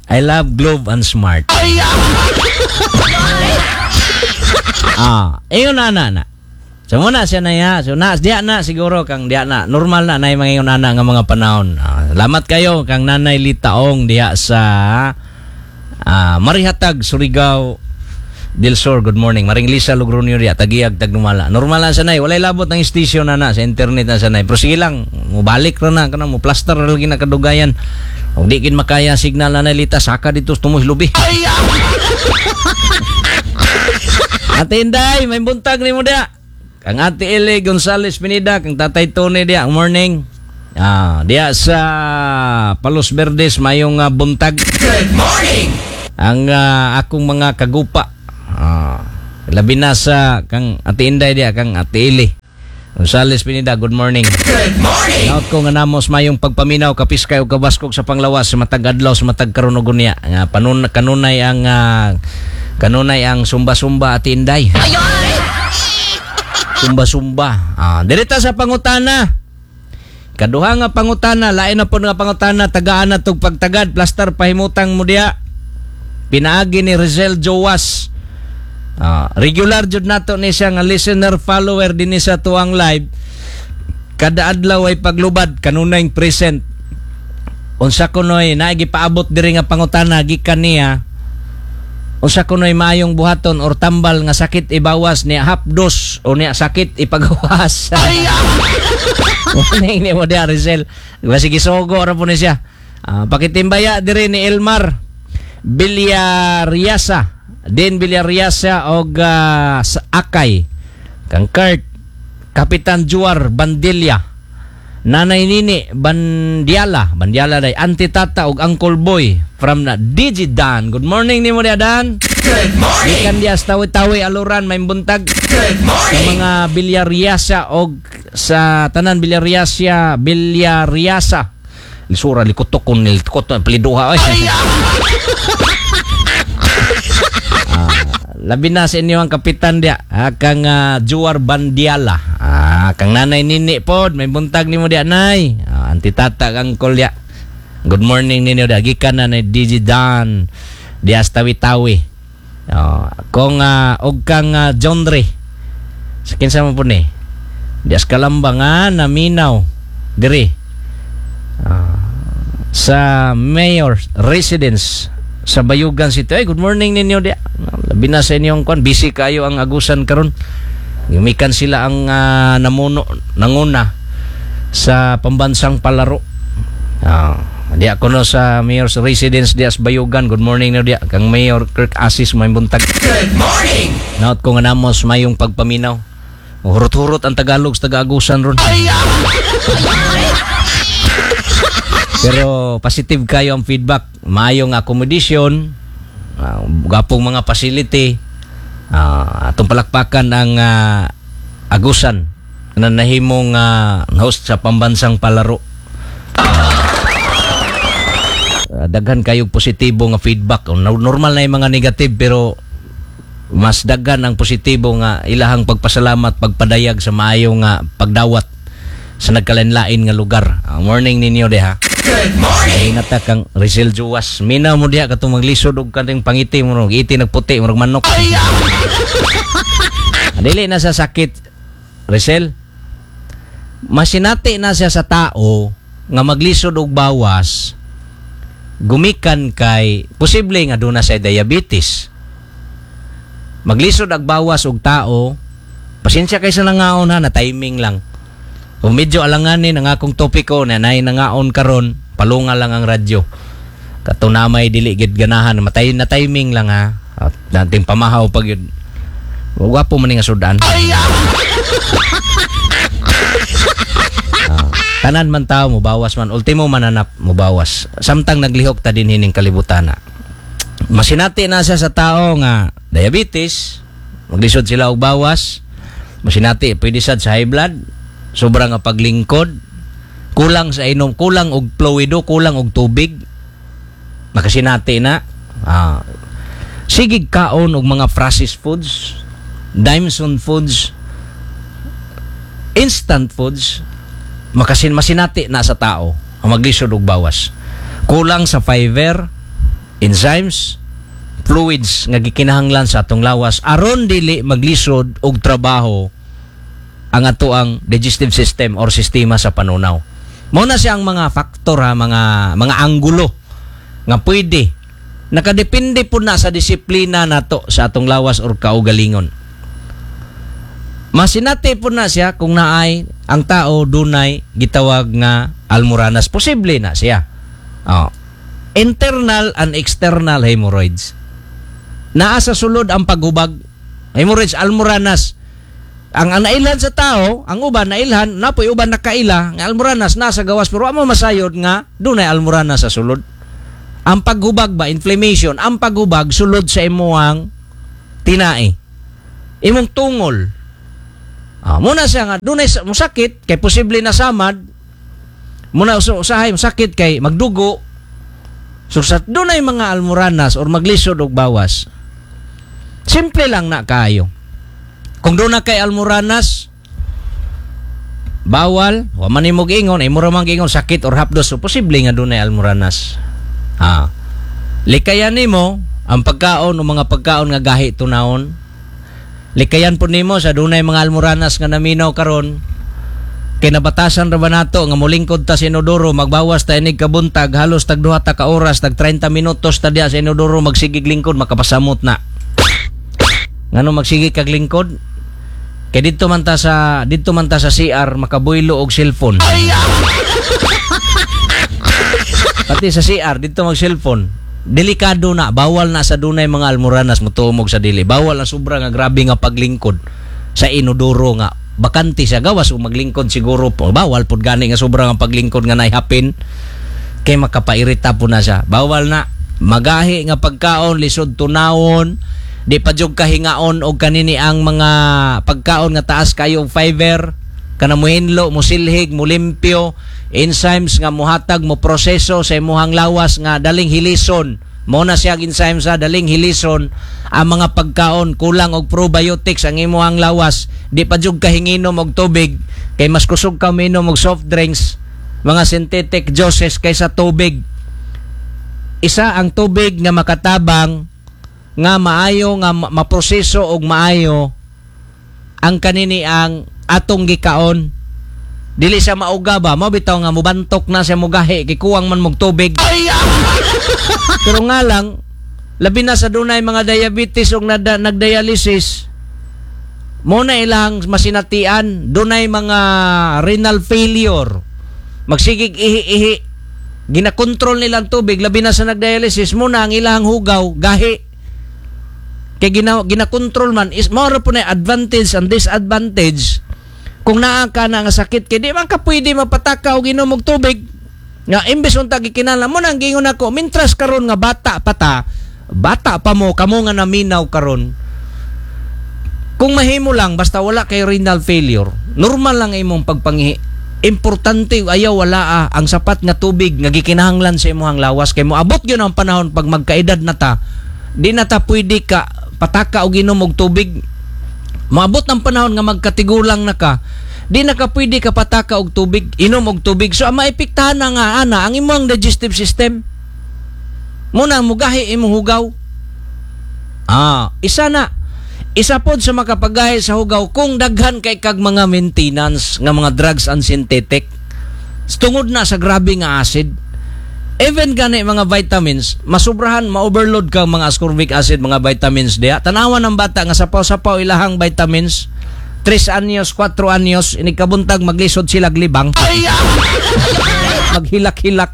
I love Globe and Smart. Iyon na. So muna siya na ya. So diya na siguro kang diya na. Normal na yung mga iyon nga mga panahon. Salamat kayo kang Nanay Litaong diya sa Marihatag, Surigao del Sur. Good morning. Maring Lisa Logronio diya. Tagiyag, Tagnumala. Normal na sanay. Walay labot ng station na sa internet na sanay. Pero sige lang. Mubalik na kana mo. Plaster na lagi na kadugayan. Kung di kin makaya signal na Lita, saka dito tumuh lubi. Ate Inday, may buntag ni mo dia. Kang Ate Eli Gonzales Pinida, kang Tatay Tony dia. Good morning. Dia sa Palos Verdes mayong buntag. Good morning. Ang akong mga kagupa. Labi na sa kang Ate Inday dia, kang Ate Eli Gonzales Pinida, good morning. Good morning. Naot ko nga namos mayong pagpaminaw kapiskay o kabaskog sa panglawas sa matag adlaw sa matag karunogon niya. Kanunay ang sumba-sumba Ate Inday. Sumba-sumba. Direta sa pangutana. Kaduha nga pangutana, lain na po nga pangutana, tagaan na tog pagtagad, plaster pahimutang mo diya. Pinaagi ni Rizal Jowas. Regular jud nato ni siya nga listener follower din sa tuang live. Kada adlaw ay paglubad kanunay present. Unsa kunoy nagipaabot diri nga pangutana gikan niya. Unsa kunoy maayong buhaton or tambal nga sakit ibawas ni hapdos o niya sakit ipagawas. Morning ni mo dia Rizal. Sige sogo ra po ni siya. Pakitimbaya diri ni Elmar Villariasa. Din Villariasa og sa Akay kang Kurt Kapitan Juar Bandilla Nanay Nini Bandiala day Auntie Tata og Uncle Boy from na Digidan. Good morning ni mo dia Dan. Good morning. Ikan dia tawi-tawi aluran may buntag. Good morning. Sa mga Villariasa og sa tanan Villariasa lisura likutok kun likutok peliduha oy. Labi na sa inyo ang kapitan dia kang Juar Bandiala kang Nanay Nini pod may buntag nimo dia nay. Auntie Tata kang kolya. Good morning ninyo dia gikan na ni Digidan dia tawi-tawi. Kung og kang John Ray sa kinsa mo po ni dia Kalambangan na minaw diri sa Mayor Residence sa Bayugan City. Ay, good morning ninyo dia. Labi na sa inyong kwan. Busy kayo ang agusan karon. Gumikan sila ang nanguna sa pambansang palaro. Di ako no sa Mayor's Residence dia sa Bayugan. Good morning na dia. Kang Mayor Kirk Asis may buntag. Good morning! Naot ko nga namos mayong pagpaminaw. Hurot-hurot ang Tagalog sa taga-agusan ron. Pero positive kayo ang feedback. Mayong accommodation, gapong mga facility, atong palakpakan ang agusan na nahimong host sa pambansang palaro. Daghan kayo positibo nga feedback. Normal na yung mga negative pero mas daghan ang positibo nga ilahang pagpasalamat, pagpadayag sa maayong pagdawat sa nagkalanlain nga lugar. Morning ninyo diha. Good morning. Ingat kang Rizal Juwas. Minaw mo diha katong maglisod og kanang pangiti mo, iti nagputi murag manok. Dili na sa sakit Rizal. Masinati na siya sa tao nga maglisod og bawas. Gumikan kay posible nga doon na sa diabetes. Maglisod ag bawas og tao. Pasensya kay sa nangaon na timing lang. Kung medyo alanganin ang akong topiko na nangaon karon, palunga lang ang radyo. Katunamay dili gid ganahan, matay na timing lang ha. At nating pamahaw pag yun. Wapo man nga sudan. Tanan man tao mo bawas man, ultimo mananap mo bawas. Samtang naglihok ta din hining kalibutan na. Masinati na siya sa tao nga diabetes, maglisod sila og bawas. Masinati pwede sad sa high blood. Sobrang nga paglingkod, kulang sa inom, kulang og fluido, kulang og tubig. Makasinati na. Sigig kaon og mga processed foods, Dimson foods, instant foods. Masinati na sa tao ang maglisod og bawas. Kulang sa fiber, enzymes, fluids nga gikinahanglan sa atong lawas aron dili maglisod og trabaho ang atoang digestive system or sistema sa panunaw. Mao na siya ang mga faktor ha, mga anggulo nga pwede nakadepende po na sa disiplina nato sa atong lawas or kaugalingon. Masinati po na siya kung naay ang tao dunay gitawag nga almoranas. Posible na siya. Internal and external hemorrhoids. Naa sa sulod ang paghubag. Hemorrhoids, almoranas. Ang nailhan sa tao, ang uban nailhan, napoy uban nakaila, nga almoranas nasa gawas pero amo masayod nga dunay almoranas sa sulod. Ang paghubag ba, inflammation, ang paghubag sulod sa imuang tinai. Imong tungol. Muna siya nga, dunay musakit, kay posible na samad, muna usahay, musakit kay magdugo, so sa dunay mga almoranas or maglisod og bawas, simple lang na kayo. Kung doon na kay almoranas, bawal, wa man imong ingon, ay mura man ingon, sakit or hapdos, so posible nga dunay almoranas. Likayan nimo ang pagkaon o mga pagkaon nga gahi tunawon. Likayan po nimo sa dunay mga almoranas nga naminaw karon. Kinabatasan ra ba nato nga molingkod ta sa inodoro, magbawas ta inig kabuntag, halos tag 2 ta ka oras, tag 30 minutos ta diha sa inodoro, magsigig lingkod, makapasamot na. Ngano magsigig kag lingkod? Kay dito man ta sa CR makabuylo og cellphone. Pati sa CR dito mag cellphone. Delikado na, bawal na sa dunay mga almoranas mutumog sa dili. Bawal na sobra nga grabe nga paglingkod sa inodoro nga bakante siya gawas o maglingkod siguro po. Bawal pud gani nga sobra nga paglingkod nga naihapin kay makapairita po na siya. Bawal na magahi nga pagkaon lisod tunawon, di pa jud kahingaon og kanini ang mga pagkaon nga taas kayo og fiber, kana muhinlo, musilhig, mulimpyo, enzymes nga muhatag mo proseso sa imuhang lawas nga daling hilison. Mo na siya enzymes sa daling hilison ang mga pagkaon kulang og probiotics ang imuhang lawas, di pa jud kahinginom og tubig kay mas kusog ka minom og soft drinks, mga synthetic juices kaysa tubig. Isa ang tubig nga makatabang nga maayo nga maproseso og maayo ang kanini ang atong gikaon. Dili siya mauga ba, mo bitaw nga mubantok na siya mugahi kay kuwang man mog tubig. Pero nga lang labi na sa dunay mga diabetes ug nagdialysis, mo na ilang masinatian, dunay mga renal failure, magsigig ihi-ihi, ginakontrol nilang tubig labi na sa nagdialysis, mo na ang ilang hugaw gahi kay ginakontrol man. Is more po na advantage and disadvantage. Kung naa ka na nga sakit kay di man ka pwede mapataka og inom og tubig nga imbes unta gikinahanglan mo nang gingon ako mintras karon nga bata pa mo kamo nga naminaw karon. Kung mahimo lang basta wala kay renal failure, normal lang imong pagpangihi. Importante ayaw wala ang sapat nga tubig nga gikinahanglan sa imong lawas kay moabot gyud ang panahon pag magkaedad na ta, di na ta pwede ka pataka og inom og tubig. Maabot ng panahon nga magkatigulang na ka, di na ka pwede ka pataka og tubig, inom og tubig. So maipiktahan na nga ana ang imong digestive system. Muna mugahi imong hugaw. Isa pod sa makapagahi sa hugaw kung daghan kay kag mga maintenance nga mga drugs and synthetic. Tungod na sa grabe nga acid. Even gani mga vitamins, masubrahan, ma-overload ka mga ascorbic acid, mga vitamins diya. Tanawan ng bata nga sapaw-sapaw ilahang vitamins, 3 anyos, 4 anyos, inikabuntag maglisod sila glibang. Maghilak-hilak.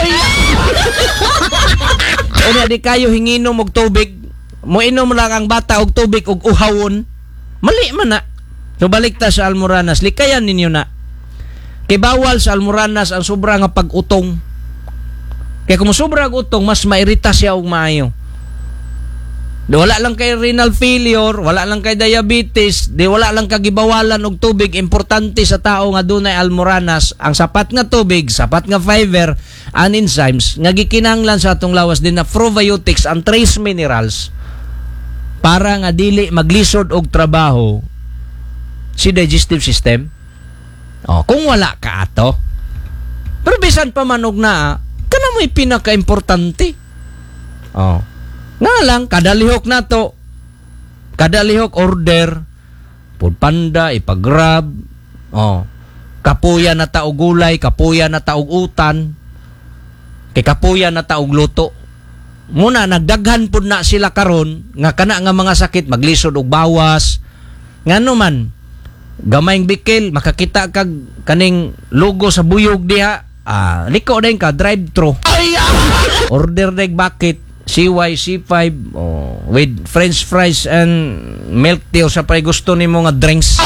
Una di kayo hinginom og tubig, mo inom lang ang bata og tubig og uhawon. Mali man na. So balik ta sa almoranas, likayan ninyo na. Kay bawal sa almoranas ang sobra nga pag-utong. Kaya kung sobra ang utong, mas mairita siya og maayo. Wala lang kay renal failure, wala lang kay diabetes, wala lang kagibawalan og tubig. Importante sa tao nga dunay almoranas, ang sapat nga tubig, sapat nga fiber, and enzymes, nga gikinahanglan sa atong lawas din na probiotics and trace minerals para nga dili maglisod og trabaho si digestive system. Kung wala ka ato. Pero bisan pa manog na, kana mo'y pinaka-importante. Oh. Nga lang kada lihok nato. Kada lihok order Food Panda, ipagrab. Oh. Kapuya na taog gulay, kapuya na taog utan. Kay kapuya na taog luto. Muna nagdaghan pud na sila karon nga kana nga mga sakit maglisod og bawas. Ngano man gamayng bikil makakita kag kaning logo sa buyog diha. Liko din ka drive-thru. Order deg bucket CY-C5 with french fries and milk tea sa pay gusto nimo nga drinks.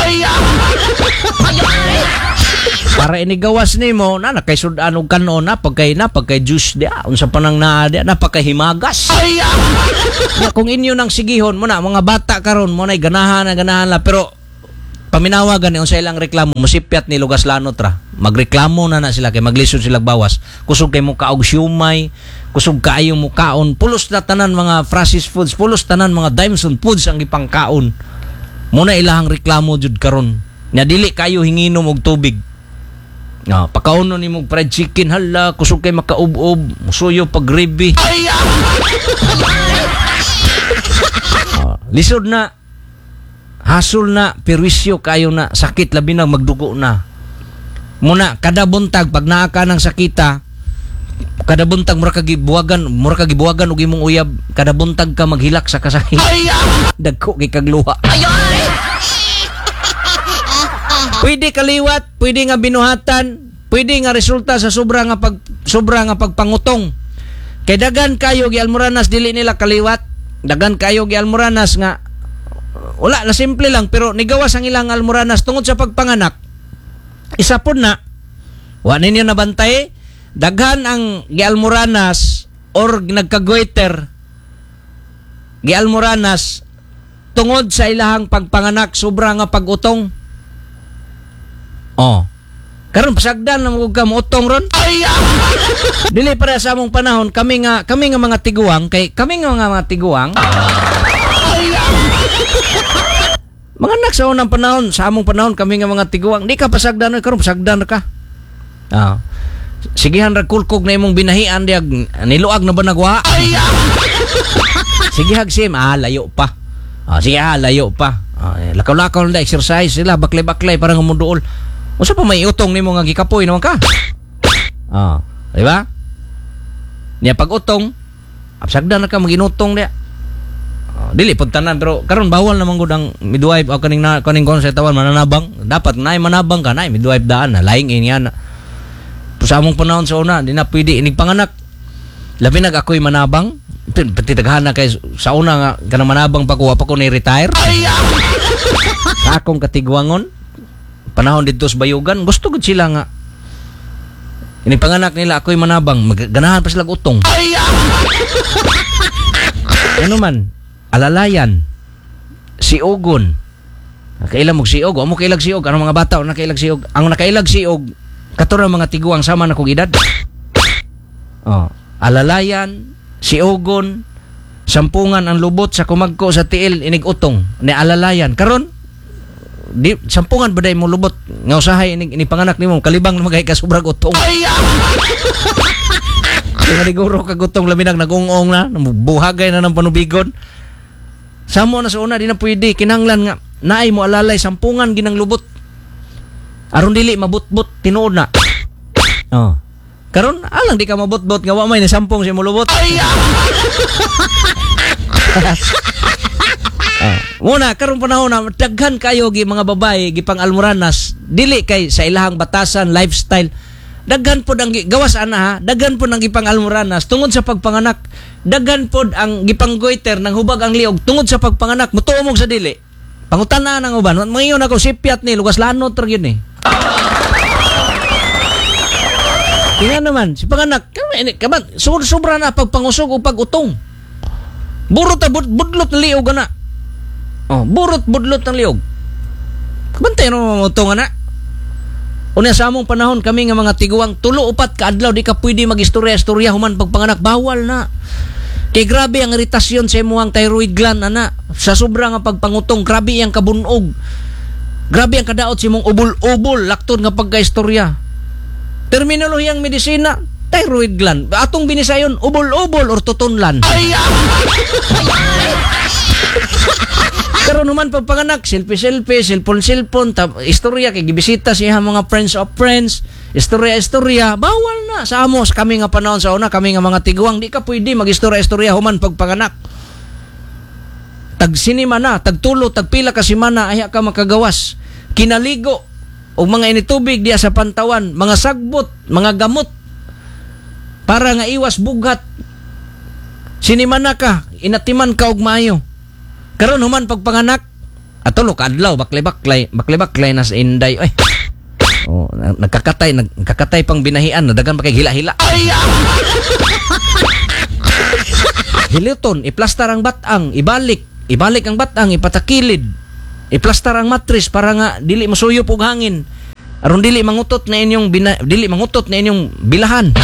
Para inigawas nimo na kay sudan og kanon na pagkay juice dia unsa pa nang naa dia na pagkahimagas. Kung inyo nang sigihon mo na mga bata karon mo na ganahan la pero paminawagan ni unsa ilang reklamo musipyat ni lugas lanot ra. Magreklamo na sila kay maglisod sila bawas. Kusog kay mo kaog siumay, kusog kaayo mo kaon, pulos na tanan mga processed foods, pulos tanan mga Dimson foods ang ipangkaon. Muna ilahang reklamo jud karon. Nya dili kayo hinginom og tubig. Pakauno ni mong fried chicken, hala, kusog kay makaub-ub, musuyo pag gravy. Lisod na, hasol na, perwisyo kayo na, sakit labi na, magdugo na. Muna, kada buntag, pag naaka ng sakita, kada buntag mura kagibuwagan og imong uyab, kada buntag ka maghilak sa kasakit. Dagko kay kagluha. Pwede kaliwat, pwede nga binuhatan, pwede nga resulta sa sobra nga pagpangutong. Kay dagan kayo gi almoranas dili nila kaliwat, dagan kayo gi almoranas nga wala na simple lang pero nigawas ang ilang almoranas tungod sa pagpanganak. Isa pod na wa ninyo nabantay, daghan ang gi almoranas or nagkagoiter gi almoranas tungod sa ilahang pagpanganak sobra nga pagutong. Karon pasagdan na mo ka utong ron. Dili para sa among panahon kami nga mga tiguang kay kami nga mga tiguang. Mga anak sa unang panahon, sa among panahon kami nga mga tiguang, di ka pasagdan karon pasagdan ka. Sigihan ra kulkog na imong binahian diag niluag na ba nagwa? Sige hagsim, layo pa. Sige layo pa. Lakaw-lakaw na exercise sila, baklay-baklay para nga muduol. Unsa pa may utong nimo nga gikapoy naman ka? Di ba? Niya pag utong, absagdan na ka maginutong dia. Dili pud tanan pero karon bawal naman gud ang midwife o kaning konse tawan mananabang. Dapat naay manabang ka naay midwife daan na laing inyan. Sa among panahon sa una, di na pwede inig panganak. Labi nag ako'y manabang. Pati daghana kay sa una nga kanang manabang pa ko ni retire. Sa akong katigwangon panahon dito sa Bayugan, gusto gud sila nga ini panganak nila ako'y manabang, ganahan pa sila utong. Ano man, alalayan, siugon. Nakailag mo siog, amo kailag siog, anong mga bata o nakailag siog? Ang nakailag siog, katurang mga tiguang sama na kong edad. Alalayan, siugon, sampungan ang lubot sa kumagko sa tiil, inig utong, ni alalayan. Karon, di sampungan baday mo lubot nga usahay ini panganak nimo kalibang na magay ka sobrang utong. Kaya siguro kagutong labi nagungong na buhagay na ng panubigon. Samo na sa una di na pwede kinanglan nga naay mo alalay sampungan ginang lubot. Aron dili mabutbot tinuod na. Karon alang di ka mabutbot nga wa may nasampung si mo lubot. Muna karon panahon na daghan kayo gi mga babae gipang almoranas dili kay sa ilahang batasan lifestyle daghan pod ang gawas ana daghan pod ang gipang almoranas tungod sa pagpanganak daghan pod ang gipang goiter nang hubag ang liog tungod sa pagpanganak mutuomog sa dili pangutana nang uban mangingon ako sipyat ni lugas lanot ra gyud ni tingnan naman si panganak kaman sobra na pagpangusog o pagutong burot budlot na liog ana. Burot budlot ng liog. Kabantay no utong ana. Unya sa among panahon kami nga mga tiguang tulo upat ka adlaw di ka pwede magistorya-istorya human pagpanganak bawal na. Kay grabe ang iritasyon sa imuhang thyroid gland ana sa sobra nga pagpangutong grabe ang kabunog. Grabe ang kadaot sa imong ubol-ubol lakton nga pagkaistorya. Terminolohiyang medisina thyroid gland. Atong binisayon, ubol-ubol or tutunlan. Pero naman pagpanganak, selfie-selfie, cellphone-cellphone, istorya, kay gibisita siya mga friends of friends, istorya-istorya, bawal na. Sa amos, kami nga panahon sa una, kami nga mga tiguang, di ka pwede mag-istorya-istorya human pagpanganak. Tag-sinima na, tagtulo, tagpila ka simana, ay ka makagawas. Kinaligo, o mga initubig diya sa pantawan, mga sagbot, mga gamot, para nga iwas bugat. Sinimana ka, inatiman ka og maayo. Karon human pagpanganak, atulok adlaw baklay na sa inday. Oy. Oh, nagkakatay pang binahian, nadagan pa kay hila-hila. Hiliton, iplastar ang batang, ibalik ang batang, ipatakilid. Iplastar ang matris para nga dili masuyop og hangin. Aron dili mangutot na inyong bilahan.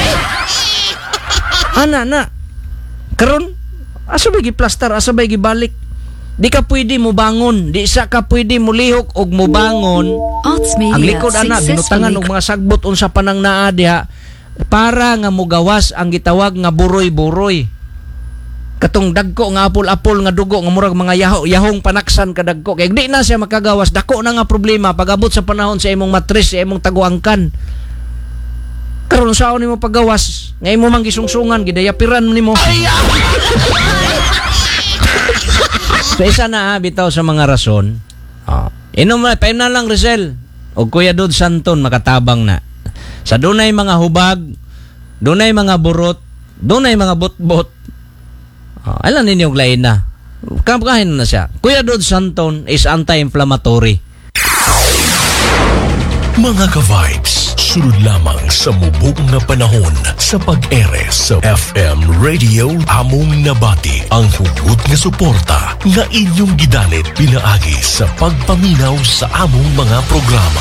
Ana. Karon asa ba giplastar, asa ba gibalik? Di ka pwede mo bangon, di sa ka pwede mo lihok og mo bangon. Ang likod ana binutangan og mga sagbot unsa panang naa diha para nga mogawas ang gitawag nga buroy-buroy. Katong dagko nga apol-apol nga dugo nga murag mga yahong panaksan kadagko kay di na siya makagawas, dako na nga problema pag-abot sa panahon sa imong matris, sa imong taguangkan. Karon saon nimo paggawas, nga imo mang gisungsungan, gidayapiran nimo. So isa na bitaw sa mga rason. Inom na, pain na lang Rizal. O Kuya Dud Santon, makatabang na. Sa dunay mga hubag, dunay mga burot, dunay mga bot-bot. Alam ninyo lain na. Kain na siya. Kuya Dud Santon is anti-inflammatory. Mga ka-vibes, sunod lamang sa mubok na panahon sa pag-ere sa FM Radio among nabati ang hugot nga suporta nga inyong gidalit pinaagi sa pagpaminaw sa among mga programa.